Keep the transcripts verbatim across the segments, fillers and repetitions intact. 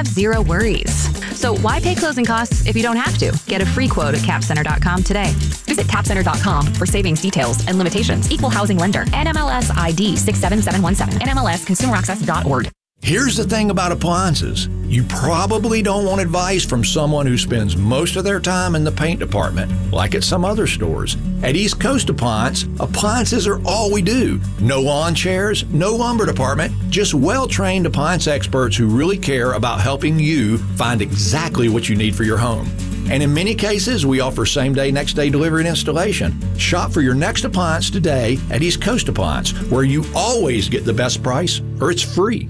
have zero worries. So why pay closing costs if you don't have to? Get a free quote at cap center dot com today. Visit cap center dot com for savings details and limitations. Equal housing lender. N M L S I D six seven seven one seven. N M L S consumer access dot org. Here's the thing about appliances. You probably don't want advice from someone who spends most of their time in the paint department, like at some other stores. At East Coast Appliance, appliances are all we do. No lawn chairs, no lumber department, just well-trained appliance experts who really care about helping you find exactly what you need for your home. And in many cases, we offer same-day, next-day delivery and installation. Shop for your next appliance today at East Coast Appliance, where you always get the best price or it's free.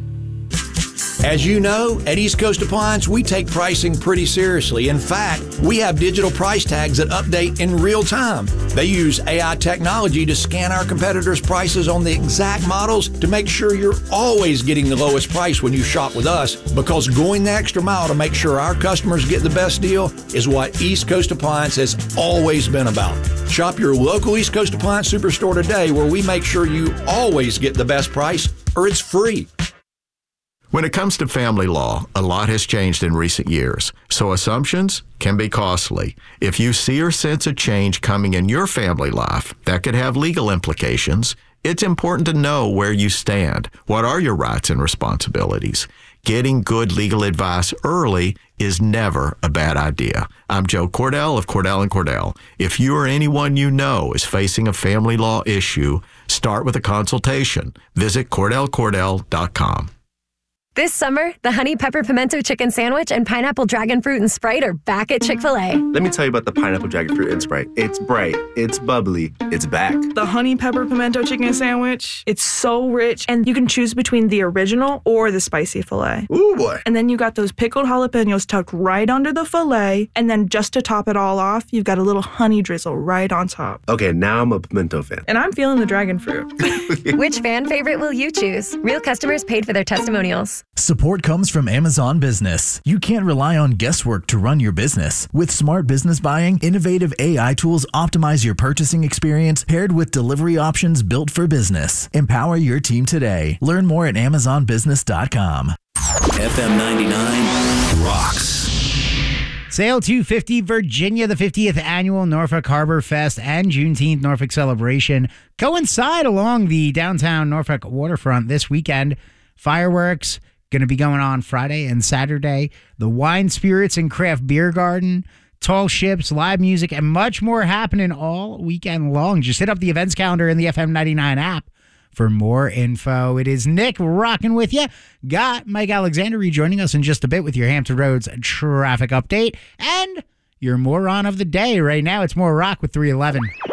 As you know, at East Coast Appliance, we take pricing pretty seriously. In fact, we have digital price tags that update in real time. They use A I technology to scan our competitors' prices on the exact models to make sure you're always getting the lowest price when you shop with us, because going the extra mile to make sure our customers get the best deal is what East Coast Appliance has always been about. Shop your local East Coast Appliance Superstore today, where we make sure you always get the best price or it's free. When it comes to family law, a lot has changed in recent years, so assumptions can be costly. If you see or sense a change coming in your family life that could have legal implications, it's important to know where you stand. What are your rights and responsibilities? Getting good legal advice early is never a bad idea. I'm Joe Cordell of Cordell and Cordell. If you or anyone you know is facing a family law issue, start with a consultation. Visit Cordell Cordell dot com. This summer, the Honey Pepper Pimento Chicken Sandwich and Pineapple Dragon Fruit and Sprite are back at Chick-fil-A. Let me tell you about the Pineapple Dragon Fruit and Sprite. It's bright, it's bubbly, it's back. The Honey Pepper Pimento Chicken Sandwich, it's so rich, and you can choose between the original or the spicy filet. Ooh, boy. And then you got those pickled jalapenos tucked right under the filet, and then just to top it all off, you've got a little honey drizzle right on top. Okay, now I'm a pimento fan. And I'm feeling the dragon fruit. Which fan favorite will you choose? Real customers paid for their testimonials. Support comes from Amazon Business. You can't rely on guesswork to run your business. With smart business buying, innovative A I tools optimize your purchasing experience paired with delivery options built for business. Empower your team today. Learn more at amazon business dot com. F M ninety-nine rocks. Sail two fifty Virginia, the fiftieth annual Norfolk Harbor Fest and Juneteenth Norfolk celebration coincide along the downtown Norfolk waterfront this weekend. Fireworks going to be going on Friday and Saturday. The Wine, Spirits, and Craft Beer Garden, tall ships, live music, and much more happening all weekend long. Just hit up the events calendar in the F M ninety-nine app for more info. It is Nick rocking with you. Got Mike Alexander rejoining us in just a bit with your Hampton Roads traffic update and your moron of the day. Right now, it's more rock with three eleven.